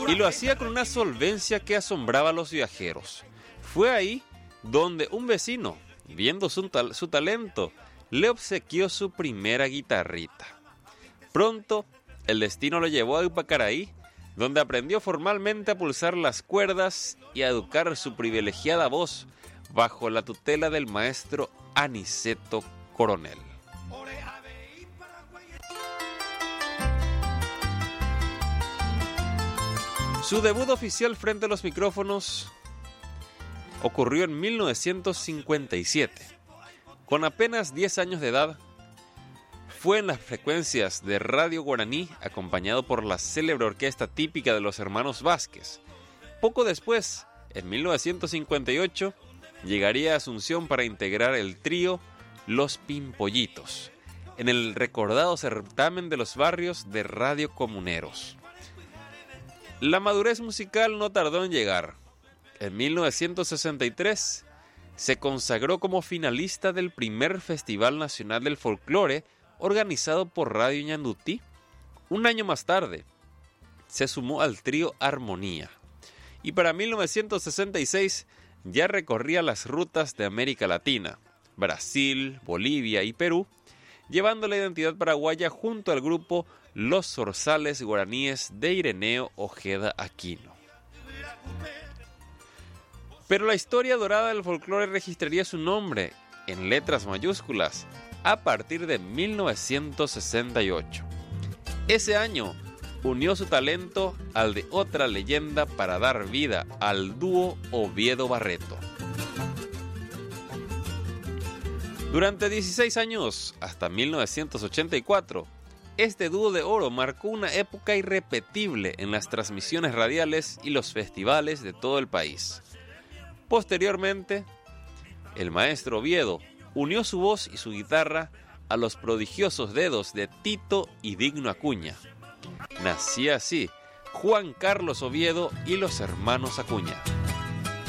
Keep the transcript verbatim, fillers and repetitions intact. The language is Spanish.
y lo hacía con una solvencia que asombraba a los viajeros. Fue ahí donde un vecino, viendo su, tal- su talento, le obsequió su primera guitarrita. Pronto, el destino lo llevó a Upacaraí, donde aprendió formalmente a pulsar las cuerdas y a educar su privilegiada voz bajo la tutela del maestro Aniceto Coronel. Su debut oficial frente a los micrófonos ocurrió en mil novecientos cincuenta y siete. Con apenas diez años de edad, fue en las frecuencias de Radio Guaraní, acompañado por la célebre orquesta típica de los hermanos Vázquez. Poco después, en mil novecientos cincuenta y ocho, llegaría a Asunción para integrar el trío Los Pimpollitos, en el recordado certamen de los barrios de Radio Comuneros. La madurez musical no tardó en llegar. En mil novecientos sesenta y tres se consagró como finalista del primer Festival Nacional del Folclore organizado por Radio Ñandutí. Un año más tarde se sumó al trío Armonía y para mil novecientos sesenta y seis ya recorría las rutas de América Latina, Brasil, Bolivia y Perú, llevando la identidad paraguaya junto al grupo Los Zorzales Guaraníes de Ireneo Ojeda Aquino. Pero la historia dorada del folclore registraría su nombre en letras mayúsculas a partir de mil novecientos sesenta y ocho. Ese año unió su talento al de otra leyenda para dar vida al dúo Oviedo Barreto. Durante dieciséis años, hasta mil novecientos ochenta y cuatro, este dúo de oro marcó una época irrepetible en las transmisiones radiales y los festivales de todo el país. Posteriormente, el maestro Oviedo unió su voz y su guitarra a los prodigiosos dedos de Tito y Digno Acuña. Nacía así Juan Carlos Oviedo y los hermanos Acuña.